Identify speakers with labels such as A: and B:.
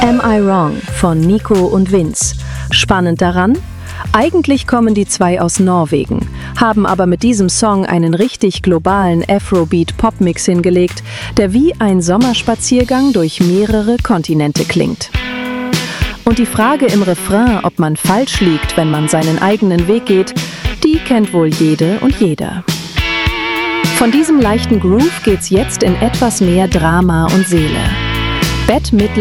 A: Am I Wrong von Nico und Vince. Spannend daran? Eigentlich kommen die zwei aus Norwegen, haben aber mit diesem Song einen richtig globalen Afrobeat-Pop-Mix hingelegt, der wie ein Sommerspaziergang durch mehrere Kontinente klingt. Und die Frage im Refrain, ob man falsch liegt, wenn man seinen eigenen Weg geht, die kennt wohl jede und jeder. Von diesem leichten Groove geht's jetzt in etwas mehr Drama und Seele. Bette Midler